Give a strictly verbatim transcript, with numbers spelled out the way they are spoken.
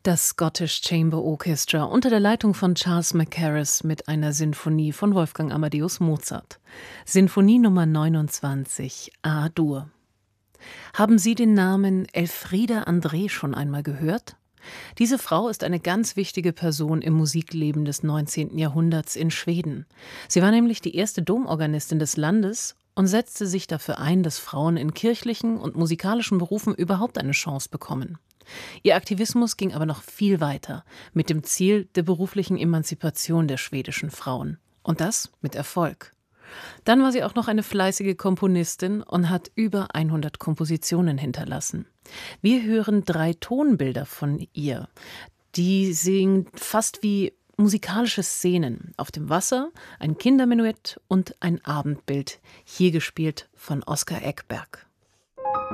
Das Scottish Chamber Orchestra unter der Leitung von Charles Mackerras mit einer Sinfonie von Wolfgang Amadeus Mozart. Sinfonie Nummer neunundzwanzig, A-Dur. Haben Sie den Namen Elfriede André schon einmal gehört? Diese Frau ist eine ganz wichtige Person im Musikleben des neunzehnten Jahrhunderts in Schweden. Sie war nämlich die erste Domorganistin des Landes und setzte sich dafür ein, dass Frauen in kirchlichen und musikalischen Berufen überhaupt eine Chance bekommen. Ihr Aktivismus ging aber noch viel weiter, mit dem Ziel der beruflichen Emanzipation der schwedischen Frauen. Und das mit Erfolg. Dann war sie auch noch eine fleißige Komponistin und hat über hundert Kompositionen hinterlassen. Wir hören drei Tonbilder von ihr. Die singen fast wie musikalische Szenen. Auf dem Wasser, ein Kindermenuett und ein Abendbild, hier gespielt von Oskar Ekberg.